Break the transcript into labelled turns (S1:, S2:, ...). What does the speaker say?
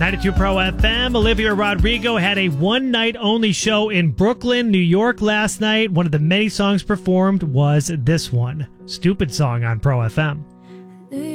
S1: 92 Pro FM. Olivia Rodrigo had a one-night-only show in Brooklyn, New York last night. One of the many songs performed was this one, Stupid Song on Pro FM.